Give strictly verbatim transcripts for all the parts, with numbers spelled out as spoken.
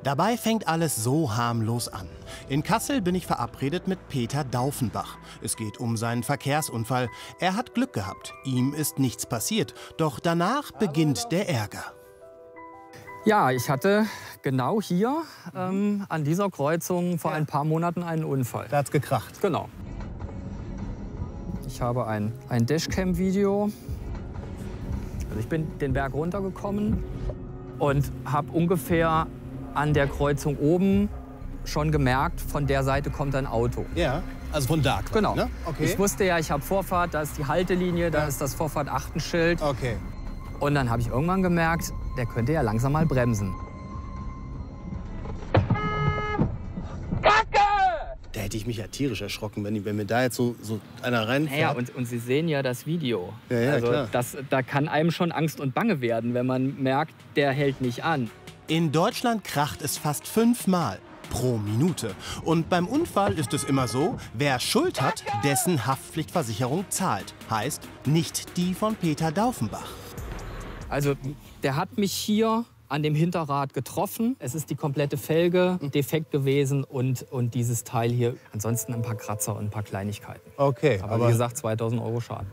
Dabei fängt alles so harmlos an. In Kassel bin ich verabredet mit Peter Daufenbach. Es geht um seinen Verkehrsunfall. Er hat Glück gehabt. Ihm ist nichts passiert. Doch danach beginnt der Ärger. Ja, ich hatte genau hier ähm, an dieser Kreuzung vor ja. ein paar Monaten einen Unfall. Da hat's gekracht. Genau. Ich habe ein, ein Dashcam-Video. Also ich bin den Berg runtergekommen und habe ungefähr an der Kreuzung oben schon gemerkt, von der Seite kommt ein Auto. Ja, also von da. Genau. Ne? Okay. Ich wusste ja, ich habe Vorfahrt, da ist die Haltelinie, da ja. ist das Vorfahrt-Achtenschild. Okay. Und dann habe ich irgendwann gemerkt, der könnte ja langsam mal bremsen. Da hätte ich mich ja tierisch erschrocken, wenn, wenn mir da jetzt so, so einer reinfährt. Ja, und, und Sie sehen ja das Video. Ja, ja, also klar. Das, da kann einem schon Angst und Bange werden, wenn man merkt, der hält nicht an. In Deutschland kracht es fast fünfmal pro Minute. Und beim Unfall ist es immer so, wer Schuld hat, dessen Haftpflichtversicherung zahlt. Heißt, nicht die von Peter Daufenbach. Also, der hat mich hier an dem Hinterrad getroffen. Es ist die komplette Felge defekt gewesen und, und dieses Teil hier. Ansonsten ein paar Kratzer und ein paar Kleinigkeiten. Okay, aber, aber wie gesagt, zweitausend Euro Schaden.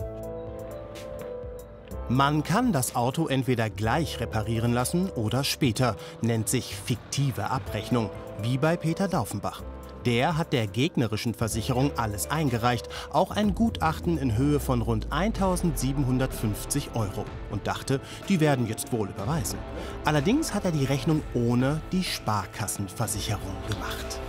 Man kann das Auto entweder gleich reparieren lassen oder später. Nennt sich fiktive Abrechnung, wie bei Peter Daufenbach. Der hat der gegnerischen Versicherung alles eingereicht, auch ein Gutachten in Höhe von rund eintausendsiebenhundertfünfzig Euro und dachte, die werden jetzt wohl überweisen. Allerdings hat er die Rechnung ohne die Sparkassenversicherung gemacht.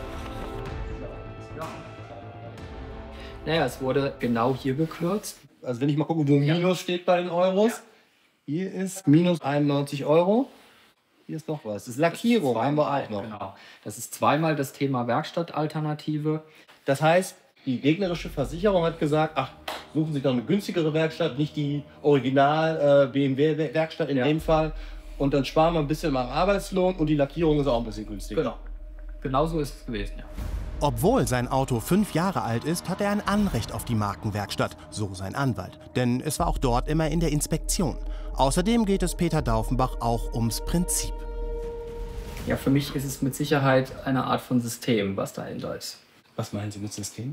Naja, es wurde genau hier gekürzt. Also wenn ich mal gucke, wo Minus ja. steht bei den Euros, ja. hier ist minus einundneunzig Euro. Hier ist noch was. Das ist Lackierung, das ist haben wir auch noch. Genau. Das ist zweimal das Thema Werkstattalternative. Das heißt, die gegnerische Versicherung hat gesagt, ach, suchen Sie doch eine günstigere Werkstatt, nicht die Original äh, B M W-Werkstatt in ja. dem Fall. Und dann sparen wir ein bisschen am Arbeitslohn und die Lackierung ist auch ein bisschen günstiger. Genau. Genau so ist es gewesen, ja. Obwohl sein Auto fünf Jahre alt ist, hat er ein Anrecht auf die Markenwerkstatt, so sein Anwalt. Denn es war auch dort immer in der Inspektion. Außerdem geht es Peter Daufenbach auch ums Prinzip. Ja, für mich ist es mit Sicherheit eine Art von System, was dahinter ist. Was meinen Sie mit System?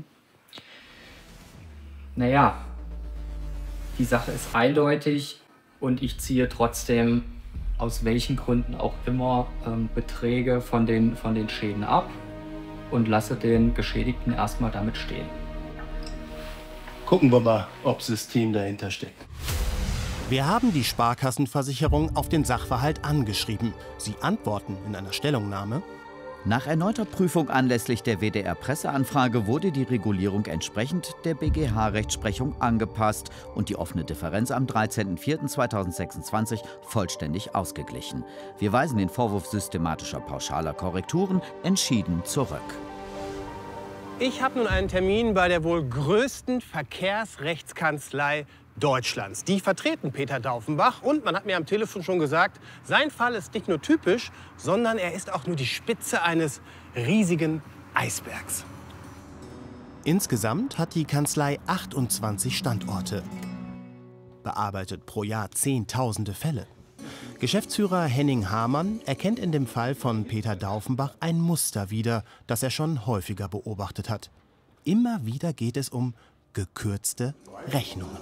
Naja, die Sache ist eindeutig und ich ziehe trotzdem aus welchen Gründen auch immer ähm, Beträge von den, von den Schäden ab und lasse den Geschädigten erstmal damit stehen. Gucken wir mal, ob System dahinter steckt. Wir haben die Sparkassenversicherung auf den Sachverhalt angeschrieben. Sie antworten in einer Stellungnahme: Nach erneuter Prüfung anlässlich der W D R-Presseanfrage wurde die Regulierung entsprechend der B G H-Rechtsprechung angepasst und die offene Differenz am dreizehnten vierten zweitausendsechsundzwanzig vollständig ausgeglichen. Wir weisen den Vorwurf systematischer pauschaler Korrekturen entschieden zurück. Ich habe nun einen Termin bei der wohl größten Verkehrsrechtskanzlei Deutschlands. Die vertreten Peter Daufenbach und man hat mir am Telefon schon gesagt, sein Fall ist nicht nur typisch, sondern er ist auch nur die Spitze eines riesigen Eisbergs. Insgesamt hat die Kanzlei achtundzwanzig Standorte, bearbeitet pro Jahr Zehntausende Fälle. Geschäftsführer Henning Hamann erkennt in dem Fall von Peter Daufenbach ein Muster wieder, das er schon häufiger beobachtet hat. Immer wieder geht es um gekürzte Rechnungen.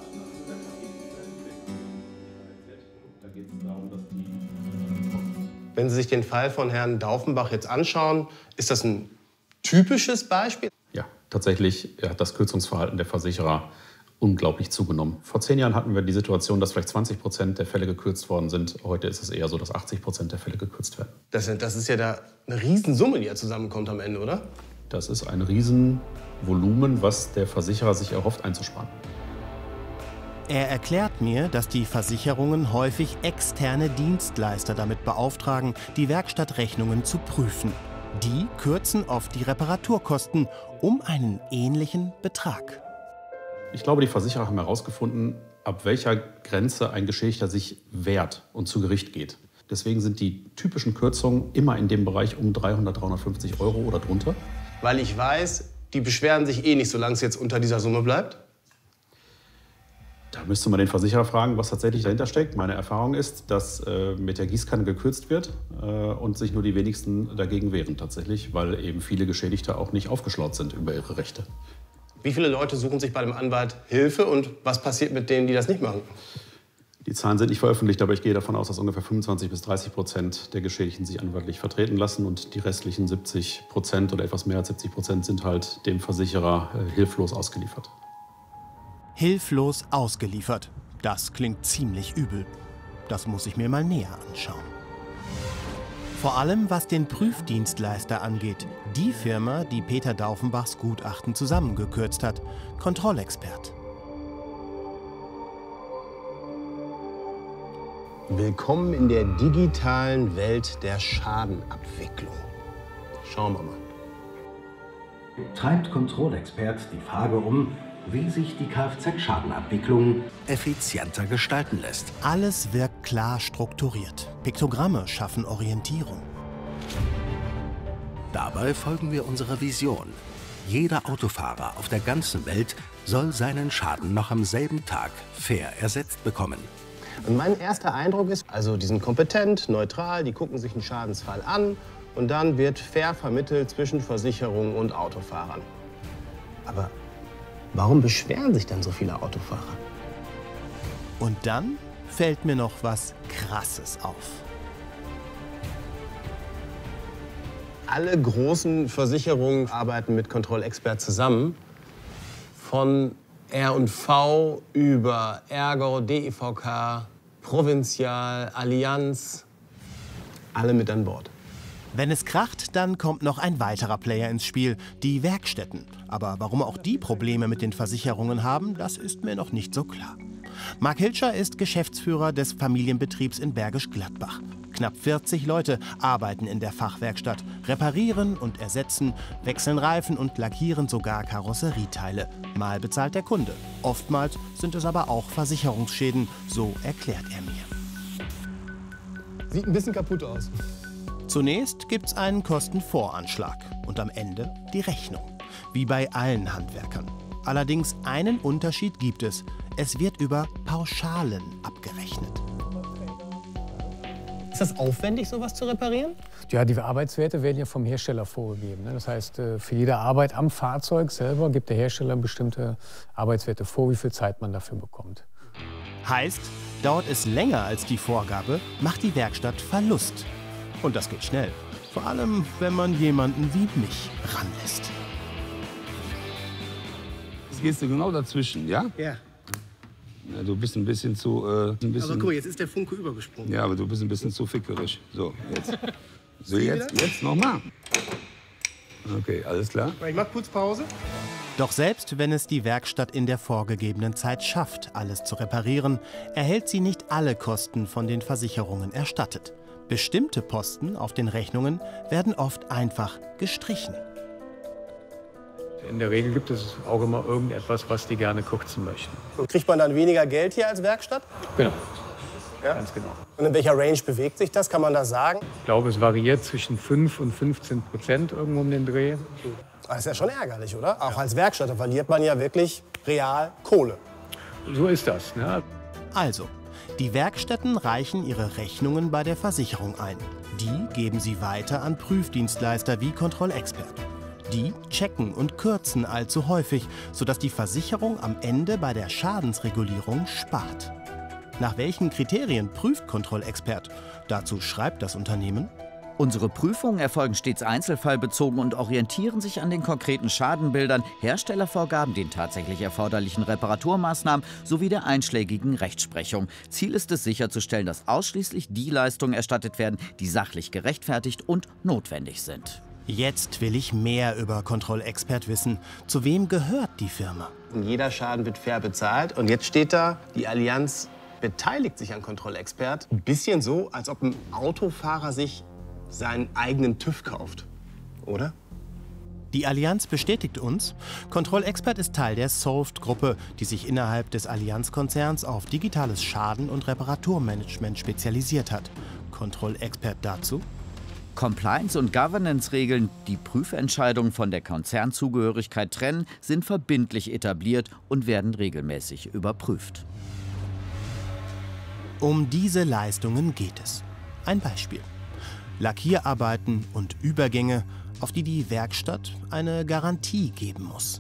Wenn Sie sich den Fall von Herrn Daufenbach jetzt anschauen, ist das ein typisches Beispiel? Ja, tatsächlich hat das Kürzungsverhalten der Versicherer unglaublich zugenommen. Vor zehn Jahren hatten wir die Situation, dass vielleicht zwanzig Prozent der Fälle gekürzt worden sind. Heute ist es eher so, dass achtzig Prozent der Fälle gekürzt werden. Das, das ist ja da eine Riesensumme, die ja zusammenkommt am Ende, oder? Das ist ein Riesenvolumen, was der Versicherer sich erhofft einzusparen. Er erklärt mir, dass die Versicherungen häufig externe Dienstleister damit beauftragen, die Werkstattrechnungen zu prüfen. Die kürzen oft die Reparaturkosten um einen ähnlichen Betrag. Ich glaube, die Versicherer haben herausgefunden, ab welcher Grenze ein Geschädigter sich wehrt und zu Gericht geht. Deswegen sind die typischen Kürzungen immer in dem Bereich um dreihundert, dreihundertfünfzig Euro oder drunter. Weil ich weiß, die beschweren sich eh nicht, solange es jetzt unter dieser Summe bleibt? Da müsste man den Versicherer fragen, was tatsächlich dahinter steckt. Meine Erfahrung ist, dass äh, mit der Gießkanne gekürzt wird äh, und sich nur die wenigsten dagegen wehren tatsächlich, weil eben viele Geschädigte auch nicht aufgeschlaut sind über ihre Rechte. Wie viele Leute suchen sich bei dem Anwalt Hilfe und was passiert mit denen, die das nicht machen? Die Zahlen sind nicht veröffentlicht, aber ich gehe davon aus, dass ungefähr fünfundzwanzig bis dreißig Prozent der Geschädigten sich anwaltlich vertreten lassen und die restlichen siebzig Prozent oder etwas mehr als siebzig Prozent sind halt dem Versicherer äh, hilflos ausgeliefert. Hilflos ausgeliefert. Das klingt ziemlich übel. Das muss ich mir mal näher anschauen. Vor allem was den Prüfdienstleister angeht. Die Firma, die Peter Daufenbachs Gutachten zusammengekürzt hat. Kontrollexpert. Willkommen in der digitalen Welt der Schadenabwicklung. Schauen wir mal. Treibt Kontrollexpert die Frage um, wie sich die Kfz-Schadenabwicklung effizienter gestalten lässt. Alles wirkt klar strukturiert. Piktogramme schaffen Orientierung. Dabei folgen wir unserer Vision. Jeder Autofahrer auf der ganzen Welt soll seinen Schaden noch am selben Tag fair ersetzt bekommen. Und mein erster Eindruck ist, also die sind kompetent, neutral, die gucken sich einen Schadensfall an und dann wird fair vermittelt zwischen Versicherungen und Autofahrern. Aber warum beschweren sich dann so viele Autofahrer? Und dann fällt mir noch was Krasses auf. Alle großen Versicherungen arbeiten mit Kontrollexpert zusammen. Von R und V über Ergo, D E V K, Provinzial, Allianz, alle mit an Bord. Wenn es kracht, dann kommt noch ein weiterer Player ins Spiel, die Werkstätten. Aber warum auch die Probleme mit den Versicherungen haben, das ist mir noch nicht so klar. Marc Hilscher ist Geschäftsführer des Familienbetriebs in Bergisch Gladbach. Knapp vierzig Leute arbeiten in der Fachwerkstatt, reparieren und ersetzen, wechseln Reifen und lackieren sogar Karosserieteile. Mal bezahlt der Kunde. Oftmals sind es aber auch Versicherungsschäden, so erklärt er mir. Sieht ein bisschen kaputt aus. Zunächst gibt's einen Kostenvoranschlag und am Ende die Rechnung. Wie bei allen Handwerkern. Allerdings einen Unterschied gibt es. Es wird über Pauschalen abgerechnet. Ist das aufwendig, sowas zu reparieren? Ja, die Arbeitswerte werden ja vom Hersteller vorgegeben. Das heißt, für jede Arbeit am Fahrzeug selber gibt der Hersteller bestimmte Arbeitswerte vor, wie viel Zeit man dafür bekommt. Heißt, dauert es länger als die Vorgabe, macht die Werkstatt Verlust. Und das geht schnell. Vor allem, wenn man jemanden wie mich ranlässt. Jetzt gehst du genau dazwischen, ja? Ja. Ja, du bist ein bisschen zu... Äh, ein bisschen, Aber guck mal, jetzt ist der Funke übergesprungen. Ja, aber du bist ein bisschen zu fickerisch. So, jetzt. So, jetzt, jetzt nochmal. Okay, alles klar. Ich mach kurz Pause. Doch selbst wenn es die Werkstatt in der vorgegebenen Zeit schafft, alles zu reparieren, erhält sie nicht alle Kosten von den Versicherungen erstattet. Bestimmte Posten auf den Rechnungen werden oft einfach gestrichen. In der Regel gibt es auch immer irgendetwas, was die gerne kürzen möchten. Und kriegt man dann weniger Geld hier als Werkstatt? Genau, Ja? ganz genau. Und in welcher Range bewegt sich das? Kann man das sagen? Ich glaube, es variiert zwischen fünf und fünfzehn Prozent irgendwo um den Dreh. Das ist ja schon ärgerlich, oder? Auch als Werkstatt, da verliert man ja wirklich real Kohle. So ist das. Ne? Also, die Werkstätten reichen ihre Rechnungen bei der Versicherung ein. Die geben sie weiter an Prüfdienstleister wie Kontrollexpert. Die checken und kürzen allzu häufig, sodass die Versicherung am Ende bei der Schadensregulierung spart. Nach welchen Kriterien prüft Kontrollexpert? Dazu schreibt das Unternehmen: Unsere Prüfungen erfolgen stets einzelfallbezogen und orientieren sich an den konkreten Schadenbildern, Herstellervorgaben, den tatsächlich erforderlichen Reparaturmaßnahmen sowie der einschlägigen Rechtsprechung. Ziel ist es, sicherzustellen, dass ausschließlich die Leistungen erstattet werden, die sachlich gerechtfertigt und notwendig sind. Jetzt will ich mehr über Kontrollexpert wissen. Zu wem gehört die Firma? Und jeder Schaden wird fair bezahlt. Und jetzt steht da, die Allianz beteiligt sich an Kontrollexpert. Ein bisschen so, als ob ein Autofahrer sich seinen eigenen TÜV kauft, oder? Die Allianz bestätigt uns, Kontrollexpert ist Teil der Solved-Gruppe, die sich innerhalb des Allianz-Konzerns auf digitales Schaden- und Reparaturmanagement spezialisiert hat. Kontrollexpert dazu: Compliance- und Governance-Regeln, die Prüfentscheidungen von der Konzernzugehörigkeit trennen, sind verbindlich etabliert und werden regelmäßig überprüft. Um diese Leistungen geht es. Ein Beispiel: Lackierarbeiten und Übergänge, auf die die Werkstatt eine Garantie geben muss.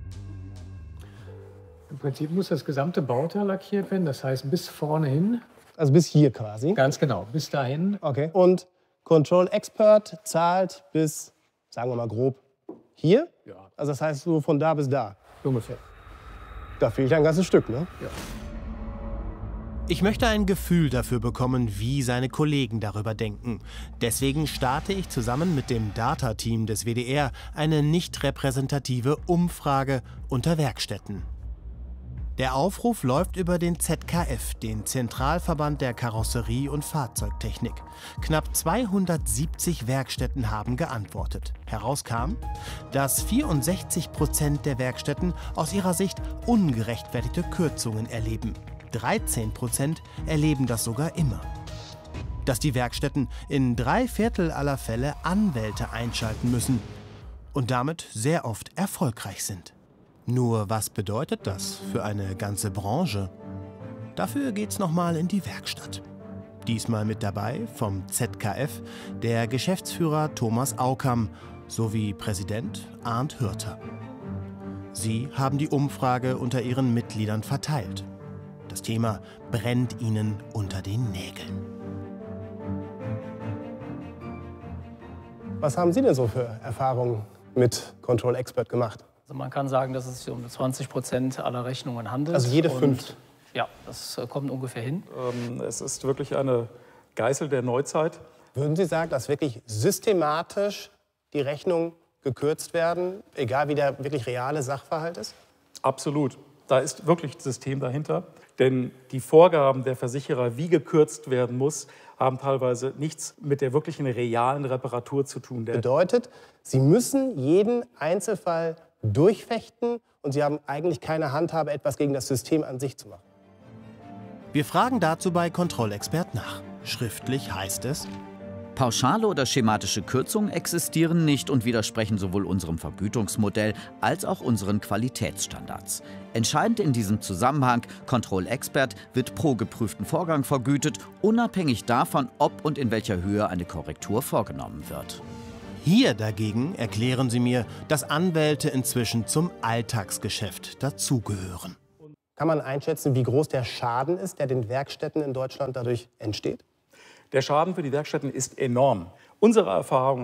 Im Prinzip muss das gesamte Bauteil lackiert werden, das heißt bis vorne hin. Also bis hier quasi? Ganz genau, bis dahin. Okay. Und Control Expert zahlt bis, sagen wir mal grob, hier? Ja. Also das heißt so von da bis da? Ungefähr. Da fehlt ein ganzes Stück, ne? Ja. Ich möchte ein Gefühl dafür bekommen, wie seine Kollegen darüber denken. Deswegen starte ich zusammen mit dem Data-Team des W D R eine nicht repräsentative Umfrage unter Werkstätten. Der Aufruf läuft über den Z K F, den Zentralverband der Karosserie- und Fahrzeugtechnik. Knapp zweihundertsiebzig Werkstätten haben geantwortet. Herauskam, dass vierundsechzig Prozent der Werkstätten aus ihrer Sicht ungerechtfertigte Kürzungen erleben. dreizehn Prozent erleben das sogar immer. Dass die Werkstätten in drei Viertel aller Fälle Anwälte einschalten müssen und damit sehr oft erfolgreich sind. Nur was bedeutet das für eine ganze Branche? Dafür geht's nochmal in die Werkstatt. Diesmal mit dabei vom Z K F der Geschäftsführer Thomas Aukam sowie Präsident Arndt Hürter. Sie haben die Umfrage unter ihren Mitgliedern verteilt. Das Thema brennt ihnen unter den Nägeln. Was haben Sie denn so für Erfahrungen mit Control Expert gemacht? Also man kann sagen, dass es sich um zwanzig Prozent aller Rechnungen handelt. Also jede Und fünfte? Ja, das kommt ungefähr hin. Ähm, es ist wirklich eine Geißel der Neuzeit. Würden Sie sagen, dass wirklich systematisch die Rechnungen gekürzt werden, egal wie der wirklich reale Sachverhalt ist? Absolut. Da ist wirklich ein System dahinter. Denn die Vorgaben der Versicherer, wie gekürzt werden muss, haben teilweise nichts mit der wirklichen realen Reparatur zu tun. Bedeutet, Sie müssen jeden Einzelfall durchfechten und Sie haben eigentlich keine Handhabe, etwas gegen das System an sich zu machen. Wir fragen dazu bei Kontrollexpert nach. Schriftlich heißt es: Pauschale oder schematische Kürzungen existieren nicht und widersprechen sowohl unserem Vergütungsmodell als auch unseren Qualitätsstandards. Entscheidend in diesem Zusammenhang: Control Expert wird pro geprüften Vorgang vergütet, unabhängig davon, ob und in welcher Höhe eine Korrektur vorgenommen wird. Hier dagegen erklären sie mir, dass Anwälte inzwischen zum Alltagsgeschäft dazugehören. Kann man einschätzen, wie groß der Schaden ist, der den Werkstätten in Deutschland dadurch entsteht? Der Schaden für die Werkstätten ist enorm. Unsere Erfahrung